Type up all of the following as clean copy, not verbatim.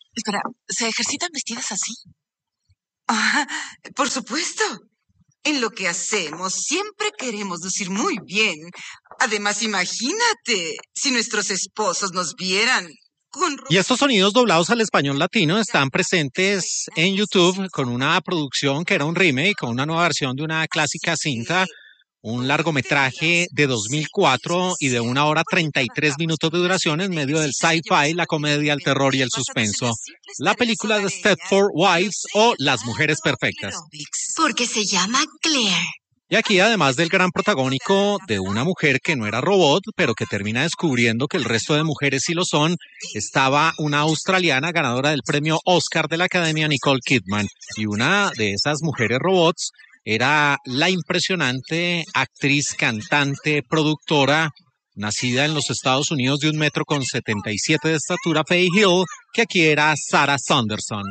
Espera, ¿se ejercitan vestidas así? Ah, por supuesto. En lo que hacemos siempre queremos lucir muy bien. Además, imagínate, si nuestros esposos nos vieran con Y estos sonidos doblados al español latino están presentes en YouTube con una producción que era un remake, con una nueva versión de una clásica cinta, un largometraje de 2004 y de 1 hora 33 minutos de duración en medio del sci-fi, la comedia, el terror y el suspenso. La película de Stepford Wives o Las Mujeres Perfectas. Porque se llama Claire. Y aquí, además del gran protagónico de una mujer que no era robot, pero que termina descubriendo que el resto de mujeres sí lo son, estaba una australiana ganadora del premio Oscar de la Academia, Nicole Kidman. Y una de esas mujeres robots era la impresionante actriz, cantante, productora, nacida en los Estados Unidos de 1,77 m de estatura, Faye Hill, que aquí era Sarah Saunderson.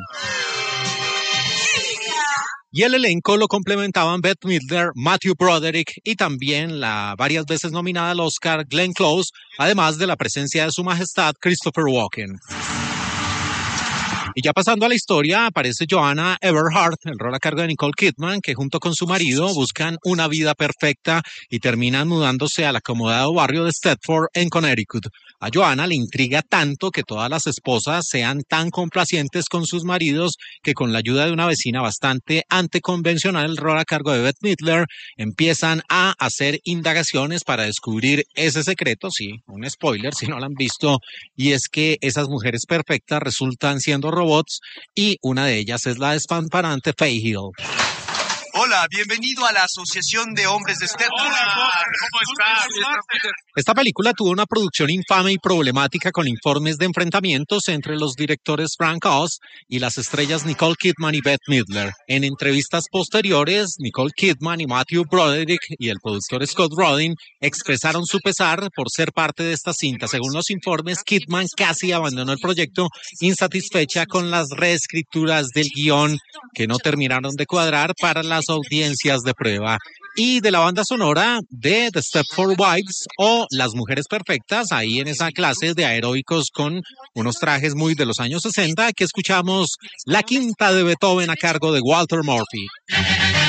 Y el elenco lo complementaban Bette Midler, Matthew Broderick y también la varias veces nominada al Oscar Glenn Close, además de la presencia de su majestad Christopher Walken. Y ya pasando a la historia, aparece Joanna Everhart, el rol a cargo de Nicole Kidman, que junto con su marido buscan una vida perfecta y terminan mudándose al acomodado barrio de Stepford en Connecticut. A Joanna le intriga tanto que todas las esposas sean tan complacientes con sus maridos que con la ayuda de una vecina bastante anticonvencional, el rol a cargo de Bette Midler, empiezan a hacer indagaciones para descubrir ese secreto, sí, un spoiler si no lo han visto, y es que esas mujeres perfectas resultan siendo robots y una de ellas es la despampanante Faye Hill. Hola, bienvenido a la Asociación de Hombres de Stepford. Hola, ¿cómo estás? Esta película tuvo una producción infame y problemática con informes de enfrentamientos entre los directores Frank Oz y las estrellas Nicole Kidman y Bette Midler. En entrevistas posteriores, Nicole Kidman y Matthew Broderick y el productor Scott Rudin expresaron su pesar por ser parte de esta cinta. Según los informes, Kidman casi abandonó el proyecto insatisfecha con las reescrituras del guión que no terminaron de cuadrar para las audiencias de prueba. Y de la banda sonora de The Stepford Wives o Las Mujeres Perfectas, ahí en esa clase de aeróbicos con unos trajes muy de los años 60, que escuchamos La Quinta de Beethoven a cargo de Walter Murphy.